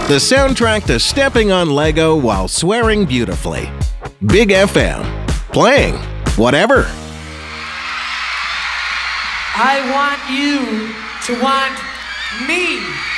the soundtrack to stepping on Lego while swearing beautifully. Big FM, playing whatever. I want you to want me.